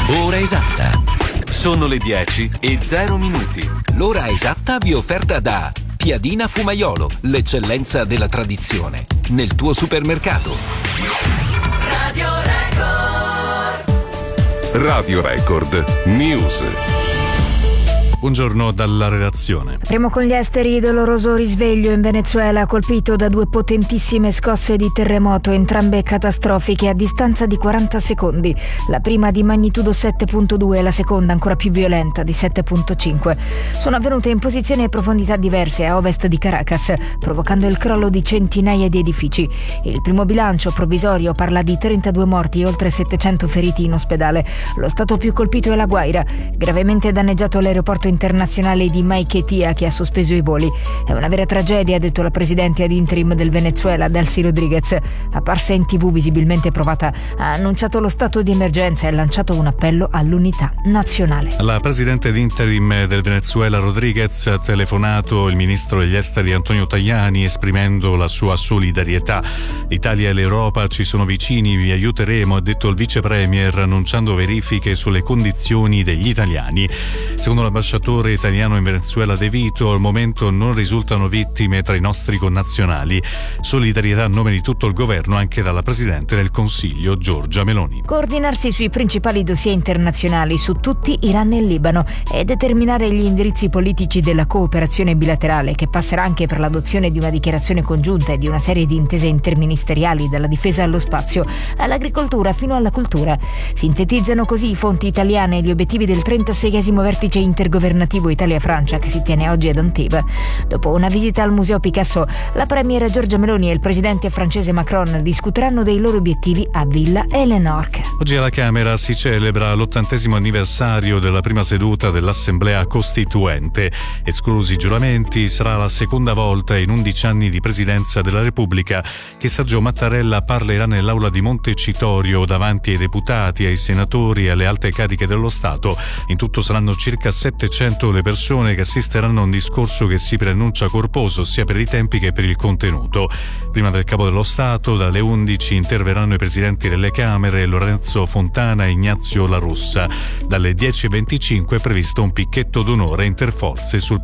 Ora esatta. Sono le 10:0. L'ora esatta vi è offerta da Piadina Fumaiolo, l'eccellenza della tradizione, nel tuo supermercato. Radio Record. Radio Record News. Buongiorno dalla redazione. Apriamo con gli esteri. Doloroso risveglio in Venezuela, colpito da 2 potentissime scosse di terremoto, entrambe catastrofiche a distanza di 40 secondi. La prima di magnitudo 7.2 e la seconda ancora più violenta di 7.5. Sono avvenute in posizioni e profondità diverse a ovest di Caracas, provocando il crollo di centinaia di edifici. Il primo bilancio provvisorio parla di 32 morti e oltre 700 feriti in ospedale. Lo stato più colpito è La Guaira, gravemente danneggiato l'aeroporto internazionale di Maiquetía, che ha sospeso i voli. È una vera tragedia, ha detto la presidente ad interim del Venezuela, Delcy Rodriguez. Apparsa in TV visibilmente provata, ha annunciato lo stato di emergenza e ha lanciato un appello all'unità nazionale. La presidente ad interim del Venezuela, Rodriguez, ha telefonato il ministro degli esteri Antonio Tajani esprimendo la sua solidarietà. L'Italia e l'Europa ci sono vicini, vi aiuteremo, ha detto il vice premier, annunciando verifiche sulle condizioni degli italiani. Secondo l'ambasciatore italiano in Venezuela De Vito, al momento non risultano vittime tra i nostri connazionali. Solidarietà a nome di tutto il governo anche dalla Presidente del Consiglio Giorgia Meloni. Coordinarsi sui principali dossier internazionali, su tutti Iran e Libano, e determinare gli indirizzi politici della cooperazione bilaterale, che passerà anche per l'adozione di una dichiarazione congiunta e di una serie di intese interministeriali, dalla difesa allo spazio all'agricoltura fino alla cultura. Sintetizzano così i fonti italiane gli obiettivi del 36esimo vertice intergovernativo Italia-Francia, che si tiene oggi ad Antibes. Dopo una visita al Museo Picasso, la premier Giorgia Meloni e il presidente francese Macron discuteranno dei loro obiettivi a Villa Eleanor. Oggi alla Camera si celebra l'80° anniversario della prima seduta dell'Assemblea Costituente. Esclusi i giuramenti, sarà la seconda volta in 11 anni di presidenza della Repubblica che Sergio Mattarella parlerà nell'aula di Montecitorio davanti ai deputati, ai senatori e alle alte cariche dello Stato. In tutto saranno circa 700 le persone che assisteranno a un discorso che si preannuncia corposo sia per i tempi che per il contenuto. Prima del Capo dello Stato, dalle 11 interverranno i presidenti delle Camere Lorenzo Fontana e Ignazio La Russa. Dalle 10:25 è previsto un picchetto d'onore interforze sul